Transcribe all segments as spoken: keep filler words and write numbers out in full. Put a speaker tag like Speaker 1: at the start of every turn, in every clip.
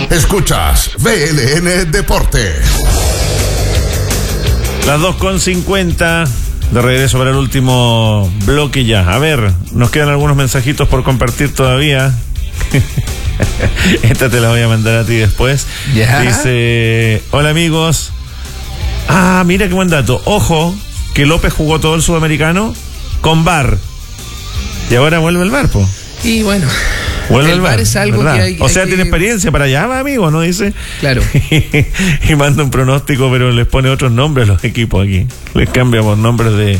Speaker 1: Escuchas V L N Deportes.
Speaker 2: Las dos con cincuenta. De regreso para el último bloque ya. A ver, nos quedan algunos mensajitos por compartir todavía. Esta te la voy a mandar a ti después.
Speaker 3: ¿Ya?
Speaker 2: Dice: hola amigos. Ah, mira qué buen dato. Ojo, que López jugó todo el sudamericano con V A R. Y ahora vuelve el V A R, po.
Speaker 3: Y bueno,
Speaker 2: Vuelve
Speaker 3: el
Speaker 2: el
Speaker 3: V A R es algo
Speaker 2: ¿verdad?
Speaker 3: que hay,
Speaker 2: O sea,
Speaker 3: hay
Speaker 2: tiene
Speaker 3: que...
Speaker 2: experiencia para allá, va, amigo, ¿no? Dice.
Speaker 3: Claro.
Speaker 2: Y manda un pronóstico, pero les pone otros nombres a los equipos aquí. Les cambia por nombres de,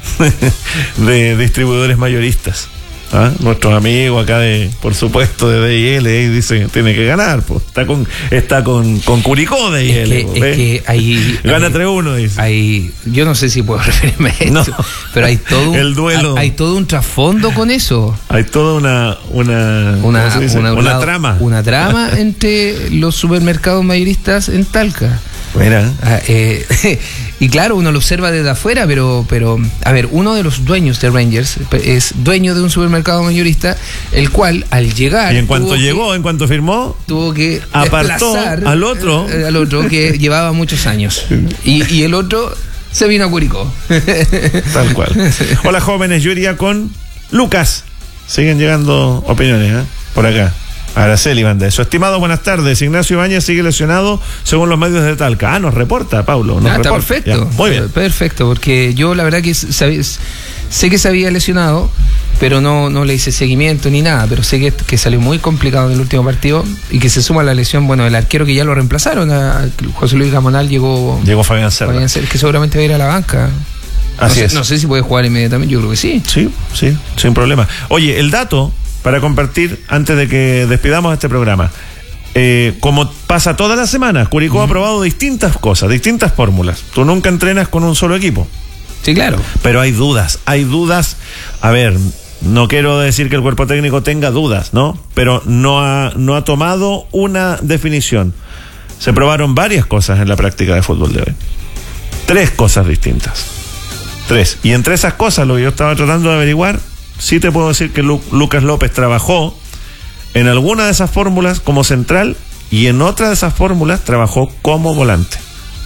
Speaker 2: de distribuidores mayoristas. ¿Ah? Nuestros amigos acá de, por supuesto, de D I L, y dicen, tiene que ganar, pues. Está con, está con, con Curicó D I L.
Speaker 3: Es que, es que hay,
Speaker 2: gana
Speaker 3: hay,
Speaker 2: tres uno, dice.
Speaker 3: Hay, yo no sé si puedo referirme a esto,
Speaker 2: No.
Speaker 3: pero hay todo un,
Speaker 2: El duelo.
Speaker 3: Hay, hay todo un trasfondo con eso.
Speaker 2: Hay toda una una
Speaker 3: Una,
Speaker 2: ¿cómo se dice?
Speaker 3: una,
Speaker 2: una
Speaker 3: lado,
Speaker 2: trama.
Speaker 3: Una trama entre los supermercados mayoristas en Talca.
Speaker 2: Mira.
Speaker 3: Ah, eh, y claro, uno lo observa desde afuera, pero, pero, a ver, uno de los dueños de Rangers es dueño de un supermercado mayorista, el cual al llegar...
Speaker 2: Y en cuanto
Speaker 3: tuvo
Speaker 2: llegó,
Speaker 3: que,
Speaker 2: en cuanto firmó,
Speaker 3: tuvo que
Speaker 2: apartó
Speaker 3: desplazar
Speaker 2: al otro.
Speaker 3: eh, al otro que llevaba muchos años. Y, y el otro se vino a Curicó.
Speaker 2: Tal cual. Hola jóvenes, yo iría con Lucas. Siguen llegando opiniones, ¿eh? Por acá. Araceli manda eso. Estimado, buenas tardes. Ignacio Ibáñez sigue lesionado según los medios de Talca. Ah, nos reporta, Paulo. Nos
Speaker 3: Ah, está
Speaker 2: reporta.
Speaker 3: perfecto.
Speaker 2: Ya, muy bien.
Speaker 3: Perfecto, porque yo la verdad que sabía, sé que se había lesionado, pero no, no le hice seguimiento ni nada, pero sé que, que salió muy complicado en el último partido y que se suma la lesión, bueno, el arquero que ya lo reemplazaron, a José Luis Gamonal, llegó,
Speaker 2: Llegó Fabián Cerda.
Speaker 3: Fabián Cerda, que seguramente va a ir a la banca.
Speaker 2: Así
Speaker 3: no sé,
Speaker 2: es.
Speaker 3: No sé si puede jugar inmediatamente, yo creo que sí.
Speaker 2: Sí, sí, sin problema. Oye, el dato para compartir antes de que despidamos este programa. Eh, como pasa todas las semanas, Curicó uh-huh. ha probado distintas cosas, distintas fórmulas. Tú nunca entrenas con un solo equipo.
Speaker 3: Sí, claro.
Speaker 2: Pero hay dudas, hay dudas. A ver, no quiero decir que el cuerpo técnico tenga dudas, ¿no? Pero no ha, no ha tomado una definición. Se probaron varias cosas en la práctica de fútbol de hoy. Tres cosas distintas. Tres. Y entre esas cosas, lo que yo estaba tratando de averiguar, sí te puedo decir que Lu- Lucas López trabajó en alguna de esas fórmulas como central y en otra de esas fórmulas trabajó como volante.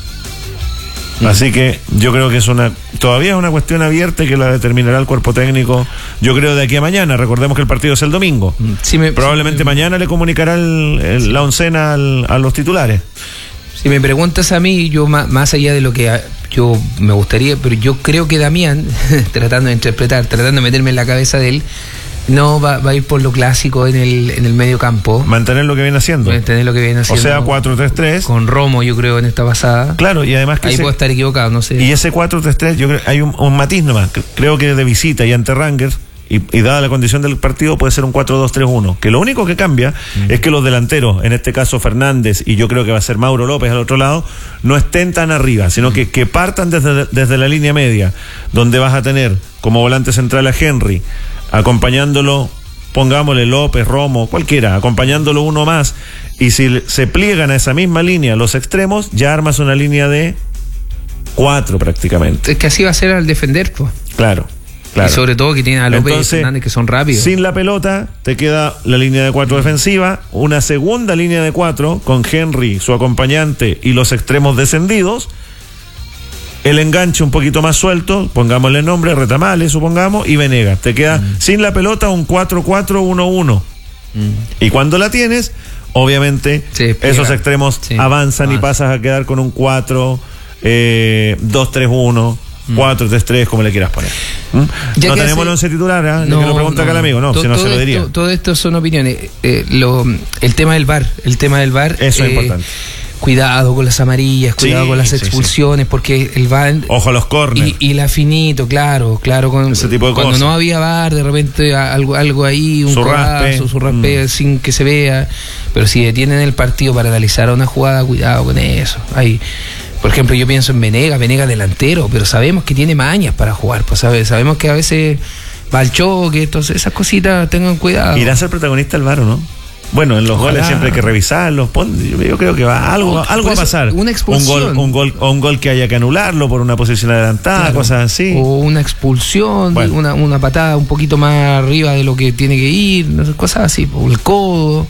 Speaker 2: Mm. Así que yo creo que es una todavía es una cuestión abierta y que la determinará el cuerpo técnico, yo creo, de aquí a mañana. Recordemos que el partido es el domingo.
Speaker 3: Sí, me,
Speaker 2: Probablemente
Speaker 3: sí, me,
Speaker 2: mañana le comunicará el, el, sí. la oncena al, a los titulares.
Speaker 3: Si me preguntas a mí, yo más, más allá de lo que yo me gustaría, pero yo creo que Damián, tratando de interpretar, tratando de meterme en la cabeza de él, no va, va a ir por lo clásico en el, en el medio campo.
Speaker 2: Mantener lo que viene haciendo.
Speaker 3: Mantener lo que viene haciendo.
Speaker 2: O sea, cuatro tres tres.
Speaker 3: Con Romo, yo creo, en esta pasada.
Speaker 2: Claro, y además que
Speaker 3: ahí
Speaker 2: ese,
Speaker 3: puedo estar equivocado, no sé.
Speaker 2: Y ese cuatro tres tres, yo creo hay un, un matiz nomás. Creo que de visita y ante Rangers, y, y dada la condición del partido, puede ser un cuatro dos tres uno. Que lo único que cambia mm. es que los delanteros, en este caso Fernández, y yo creo que va a ser Mauro López al otro lado, no estén tan arriba, sino que, que partan desde, desde la línea media, donde vas a tener como volante central a Henry, acompañándolo, pongámosle López, Romo, cualquiera, acompañándolo uno más, y si se pliegan a esa misma línea los extremos, ya armas una línea de cuatro prácticamente.
Speaker 3: Es que así va a ser al defender, pues.
Speaker 2: Claro. Claro.
Speaker 3: Y sobre todo que tiene a López
Speaker 2: Entonces,
Speaker 3: y Fernández, que son rápidos.
Speaker 2: Sin la pelota, te queda la línea de cuatro defensiva, una segunda línea de cuatro con Henry, su acompañante y los extremos descendidos. El enganche un poquito más suelto, pongámosle nombre, Retamales, supongamos, y Venegas. Te queda mm. sin la pelota un cuatro cuatro uno uno. Mm. Y cuando la tienes, obviamente, sí, esos extremos sí, avanzan ah. y pasas a quedar con un cuatro dos tres uno. cuatro tres tres, como le quieras poner. ¿Mm? No tenemos hace... el once titular, ¿eh? No, que lo pregunta no, acá el amigo, no,
Speaker 3: to,
Speaker 2: si no se lo diría.
Speaker 3: Esto, todo esto son opiniones. Eh, lo, el tema del V A R, el tema del V A R.
Speaker 2: Eso
Speaker 3: eh,
Speaker 2: es importante.
Speaker 3: Cuidado con las amarillas, cuidado sí, con las expulsiones, sí, sí. porque el V A R...
Speaker 2: Ojo a los córneres.
Speaker 3: Y, y la finito, claro, claro. Con,
Speaker 2: ese tipo de
Speaker 3: cuando
Speaker 2: cosas.
Speaker 3: no había V A R, de repente algo, algo ahí, un
Speaker 2: su
Speaker 3: codazo,
Speaker 2: raspe.
Speaker 3: su raspe mm. sin que se vea. Pero si detienen el partido para analizar una jugada, cuidado con eso. Ahí... Por ejemplo, yo pienso en Venegas, Venegas delantero, pero sabemos que tiene mañas para jugar, pues ¿sabes? Sabemos que a veces va al choque, entonces esas cositas tengan cuidado.
Speaker 2: Irá a ser protagonista el V A R, ¿no? Bueno, en los Ojalá. goles siempre hay que revisarlos. Yo, yo creo que va algo, algo va a pasar.
Speaker 3: Una expulsión.
Speaker 2: Un gol, un gol, un gol que haya que anularlo por una posición adelantada, claro. cosas así.
Speaker 3: O una expulsión, bueno. una, una patada un poquito más arriba de lo que tiene que ir, no sé, cosas así, o el codo.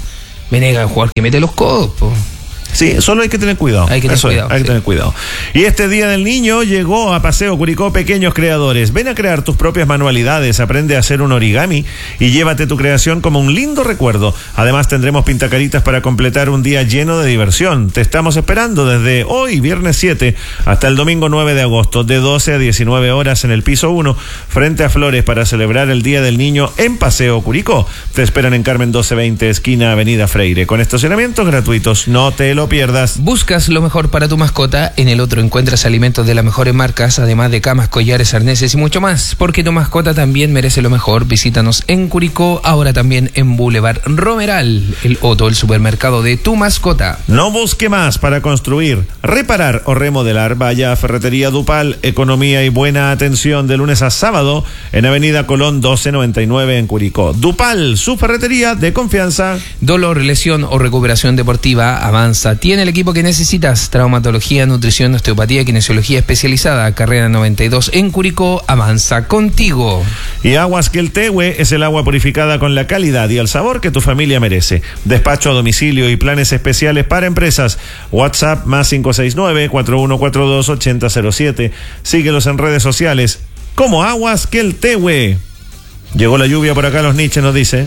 Speaker 3: Venegas es un jugador que mete los codos, po.
Speaker 2: Sí, solo hay que tener cuidado.
Speaker 3: Hay que tener
Speaker 2: Eso
Speaker 3: cuidado.
Speaker 2: Es, hay
Speaker 3: sí.
Speaker 2: que tener cuidado. Y este Día del Niño llegó a Paseo Curicó Pequeños Creadores. Ven a crear tus propias manualidades, aprende a hacer un origami y llévate tu creación como un lindo recuerdo. Además tendremos pintacaritas para completar un día lleno de diversión. Te estamos esperando desde hoy, viernes siete, hasta el domingo nueve de agosto, de doce a diecinueve horas en el piso uno, frente a Flores, para celebrar el Día del Niño en Paseo Curicó. Te esperan en Carmen doce veinte, esquina Avenida Freire, con estacionamientos gratuitos. No te lo pierdas.
Speaker 3: Buscas lo mejor para tu mascota, en el otro encuentras alimentos de las mejores marcas, además de camas, collares, arneses y mucho más, porque tu mascota también merece lo mejor. Visítanos en Curicó, ahora también en Boulevard Romeral. El Otto, el supermercado de tu mascota.
Speaker 2: No busque más para construir, reparar o remodelar. Vaya a Ferretería Dupal, economía y buena atención de lunes a sábado en Avenida Colón doce noventa y nueve en Curicó. Dupal, su ferretería de confianza.
Speaker 3: Dolor, lesión o recuperación deportiva, Avanza tiene el equipo que necesitas. Traumatología, nutrición, osteopatía, kinesiología especializada. Carrera noventa y dos en Curicó. Avanza contigo.
Speaker 2: Y Aguas Queltehue es el agua purificada con la calidad y el sabor que tu familia merece. Despacho a domicilio y planes especiales para empresas. WhatsApp más cinco seis nueve, cuatro uno cuatro dos, ocho cero cero siete. Síguelos en redes sociales como Aguas Queltehue. Llegó la lluvia por acá, los Nietzsche nos dice.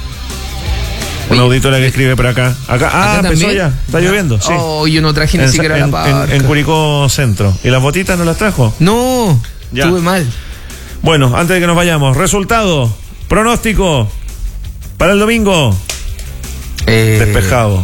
Speaker 2: Una
Speaker 3: Oye,
Speaker 2: auditora que escribe por acá. Acá, ah,
Speaker 3: ¿acá
Speaker 2: empezó
Speaker 3: también?
Speaker 2: ya. Está lloviendo, sí.
Speaker 3: Oh, yo no traje ni
Speaker 2: En,
Speaker 3: siquiera
Speaker 2: en-
Speaker 3: la parca.
Speaker 2: en- en Curicó Centro. ¿Y las botitas no las trajo?
Speaker 3: No,
Speaker 2: Ya.
Speaker 3: estuve mal.
Speaker 2: Bueno, antes de que nos vayamos, resultado, pronóstico para el domingo.
Speaker 3: Eh,
Speaker 2: Despejado.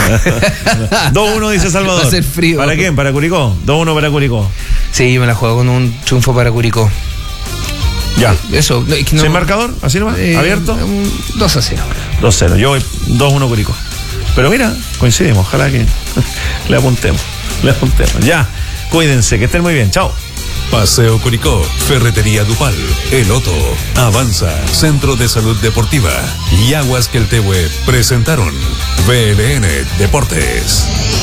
Speaker 2: dos uno dice Salvador.
Speaker 3: Va a ser frío.
Speaker 2: ¿Para quién? ¿Para Curicó? dos uno para Curicó.
Speaker 3: Sí, yo me la juego con un triunfo para Curicó.
Speaker 2: Ya.
Speaker 3: Eso. no, es que no-
Speaker 2: ¿Sin marcador? ¿Así nomás?
Speaker 3: eh,
Speaker 2: ¿Abierto?
Speaker 3: un dos a cero.
Speaker 2: dos cero. Yo voy dos uno Curicó. Pero mira, coincidimos. Ojalá que le apuntemos. Le apuntemos. Ya. Cuídense. Que estén muy bien. Chao.
Speaker 1: Paseo Curicó, Ferretería Dupal, El Otto, Avanza, Centro de Salud Deportiva y Aguas Queltehue presentaron V L N Deportes.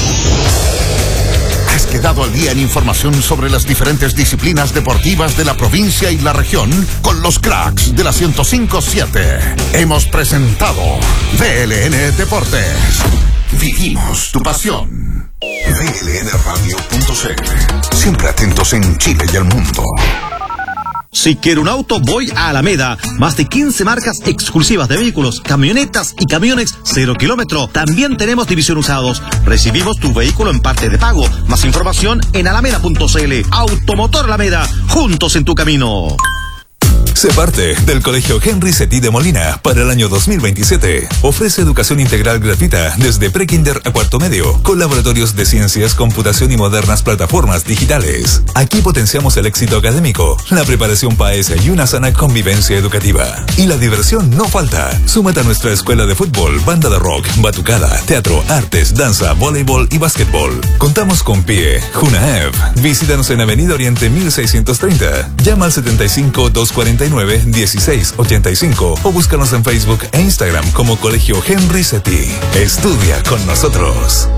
Speaker 1: ¿Has quedado al día en información sobre las diferentes disciplinas deportivas de la provincia y la región? Con los cracks de la ciento cinco punto siete. Hemos presentado V L N Deportes. Vivimos tu pasión. V L N radio punto c l. Siempre atentos en Chile y el mundo.
Speaker 4: Si quiero un auto, voy a Alameda. Más de quince marcas exclusivas de vehículos, camionetas y camiones cero kilómetro. También tenemos división usados. Recibimos tu vehículo en parte de pago. Más información en alameda punto c l. Automotor Alameda, juntos en tu camino.
Speaker 1: Sé parte del Colegio Henry Setí de Molina para el año dos mil veintisiete. Ofrece educación integral gratuita desde prekinder a cuarto medio, con laboratorios de ciencias, computación y modernas plataformas digitales. Aquí potenciamos el éxito académico, la preparación paesa y una sana convivencia educativa. Y la diversión no falta. Súmate a nuestra escuela de fútbol, banda de rock, batucada, teatro, artes, danza, voleibol y básquetbol. Contamos con P I E, Junaev. Visítanos en Avenida Oriente mil seiscientos treinta. Llama al setenta y cinco, doscientos cuarenta y nueve, dieciséis ochenta y cinco o búscanos en Facebook e Instagram como Colegio Henry Setí. Estudia con nosotros.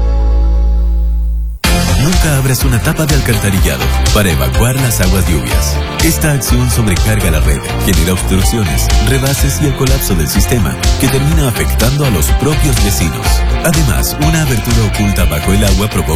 Speaker 5: Nunca abras una tapa de alcantarillado para evacuar las aguas lluvias. Esta acción sobrecarga la red, genera obstrucciones, rebases y el colapso del sistema, que termina afectando a los propios vecinos. Además, una abertura oculta bajo el agua provoca